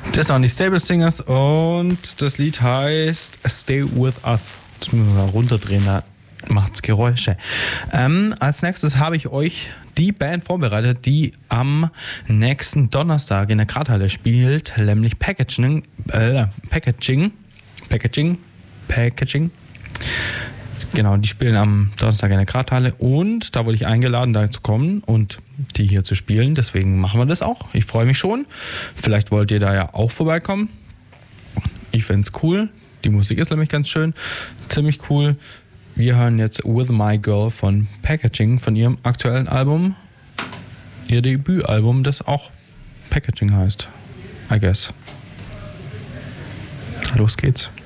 Das waren die Stable Singers und das Lied heißt Stay With Us. Das müssen wir mal runterdrehen, da macht's Geräusche. Als nächstes habe ich euch die Band vorbereitet, die am nächsten Donnerstag in der Krathalle spielt, nämlich Packaging. Genau, die spielen am Donnerstag in der Krathalle und da wurde ich eingeladen, da zu kommen und die hier zu spielen. Deswegen machen wir das auch. Ich freue mich schon. Vielleicht wollt ihr da ja auch vorbeikommen. Ich fände es cool. Die Musik ist nämlich ganz schön. Ziemlich cool. Wir hören jetzt With My Girl von Packaging, von ihrem aktuellen Album. Ihr Debütalbum, das auch Packaging heißt. I guess. Los geht's.